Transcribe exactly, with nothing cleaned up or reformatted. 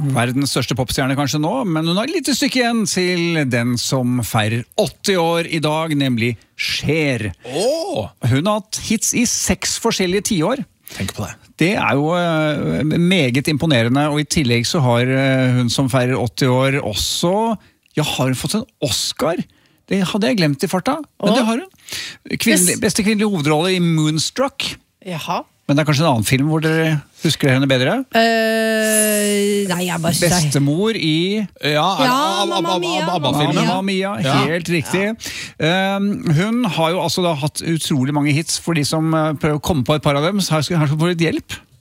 verdens største popstjerne kanskje nå, men hun har et lite stykke igjen til den som feirer åtti år i dag, nemlig Cher. Oh. Hun har hatt hits i seks forskjellige tiår. Tenk på det. Det er jo uh, meget imponerende, og i tillegg så har uh, hun som feirer åtti år også, ja, har hun fått en Oscar? Det hadde jeg glemt i farta, men oh. det har hun. Kvinnelig, beste kvinnelige hovedrolle i Moonstruck. Jaha. Men det er kanskje en annen film hvor dere husker henne bedre? Uh, nei, jeg bare... Bestemor i... Ja, ja Mamma Mia. Mamma Mia, helt ja. riktig. Ja. Um, hun har jo altså da hatt utrolig mange hits, for de som prøver å komme på et par av dem, så her skal hun få litt hjelp.